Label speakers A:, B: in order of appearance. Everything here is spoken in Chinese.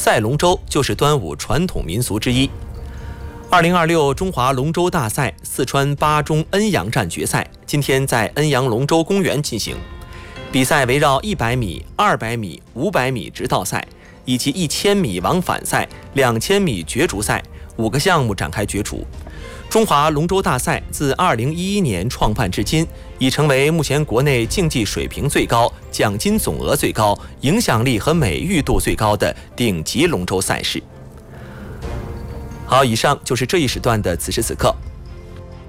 A: 赛龙舟就是端午传统民俗之一。2026中华龙舟大赛四川巴中恩阳站决赛今天在恩阳龙舟公园进行。比赛围绕100米、200米、500米直道赛以及1000米往返赛、2000米角逐赛5个项目展开角逐。中华龙舟大赛自2011年创办至今，已成为目前国内竞技水平最高、奖金总额最高、影响力和美誉度最高的顶级龙舟赛事。好，以上就是这一时段的此时此刻。